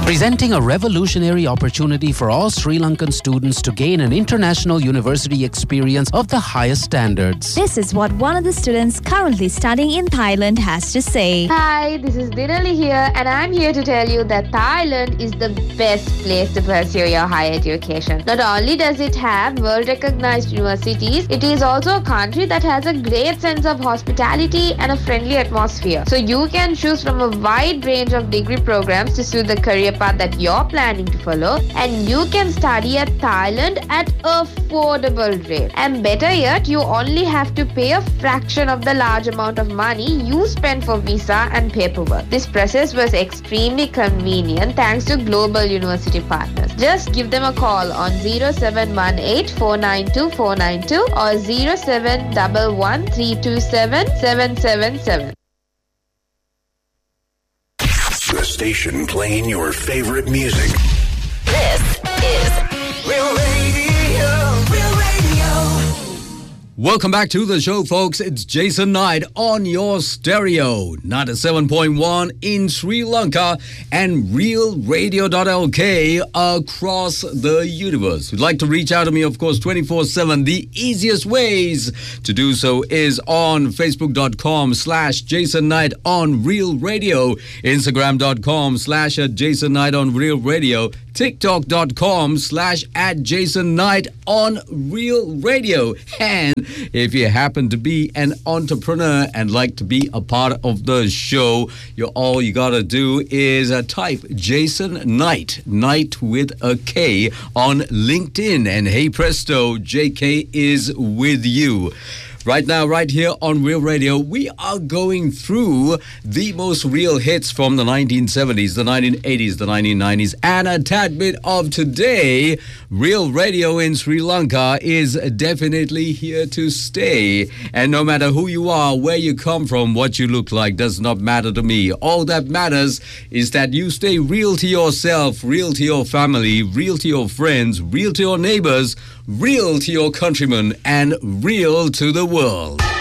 presenting a revolutionary opportunity for all Sri Lankan students to gain an international university experience of the highest standards. This is what one of the students currently studying in Thailand has to say. Hi, this is Dinali here, and I'm here to tell you that Thailand is the best place to pursue your higher education. Not only does it have world-recognized universities, it is also a country that has a great sense of hospitality and a friendly atmosphere. So you can choose from a wide range of degree programs to suit the career path that you're planning to follow, and you can study at Thailand at affordable rate. And better yet, you only have to pay a fraction of the large amount of money you spend for visa and paperwork. This process was extremely convenient thanks to global university partners. Just give them a call on 0718 492 492 or 0711 327 777. The station playing your favorite music. This is Real Radio. Real Radio. Welcome back to the show, folks. It's Jason Knight on your stereo, 97.1 in Sri Lanka and realradio.lk across the universe. If you'd like to reach out to me, of course, 24/7. The easiest ways to do so is on facebook.com/Jason Knight on Real Radio, instagram.com/Jason Knight on Real Radio, tiktok.com/@Jason Knight on Real Radio. And if you happen to be an entrepreneur and like to be a part of the show, all you gotta do is type Jason Knight, Knight with a K, on LinkedIn, and hey presto, JK is with you. Right now, right here on Real Radio, we are going through the most real hits from the 1970s, the 1980s, the 1990s, and a tad bit of today. Real Radio in Sri Lanka is definitely here to stay. And no matter who you are, where you come from, what you look like, does not matter to me. All that matters is that you stay real to yourself, real to your family, real to your friends, real to your neighbors, real to your countrymen, and real to the world.